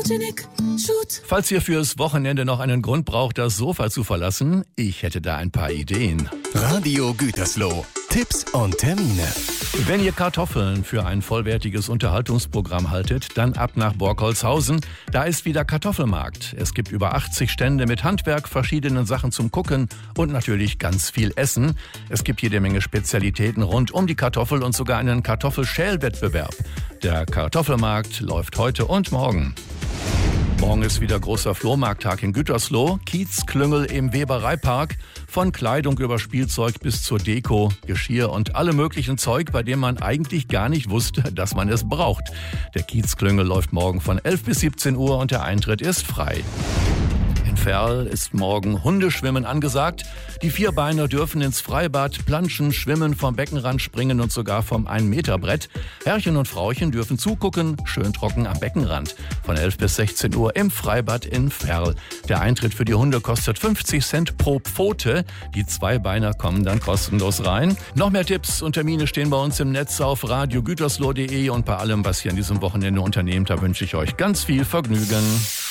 Photogenic Shoot. Falls ihr fürs Wochenende noch einen Grund braucht, das Sofa zu verlassen, ich hätte da ein paar Ideen. Radio Gütersloh. Tipps und Termine. Wenn ihr Kartoffeln für ein vollwertiges Unterhaltungsprogramm haltet, dann ab nach Borkholzhausen. Da ist wieder Kartoffelmarkt. Es gibt über 80 Stände mit Handwerk, verschiedenen Sachen zum Gucken und natürlich ganz viel Essen. Es gibt jede Menge Spezialitäten rund um die Kartoffel und sogar einen Kartoffelschälwettbewerb. Der Kartoffelmarkt läuft heute und morgen. Morgen ist wieder großer Flohmarkttag in Gütersloh. Kiezklüngel im Webereipark. Von Kleidung über Spielzeug bis zur Deko, Geschirr und alle möglichen Zeug, bei dem man eigentlich gar nicht wusste, dass man es braucht. Der Kiezklüngel läuft morgen von 11 bis 17 Uhr und der Eintritt ist frei. In Verl ist morgen Hundeschwimmen angesagt. Die Vierbeiner dürfen ins Freibad planschen, schwimmen, vom Beckenrand springen und sogar vom 1-Meter-Brett. Herrchen und Frauchen dürfen zugucken, schön trocken am Beckenrand. Von 11 bis 16 Uhr im Freibad in Verl. Der Eintritt für die Hunde kostet 50 Cent pro Pfote. Die Zweibeiner kommen dann kostenlos rein. Noch mehr Tipps und Termine stehen bei uns im Netz auf radiogütersloh.de und bei allem, was ihr an diesem Wochenende unternehmt, da wünsche ich euch ganz viel Vergnügen.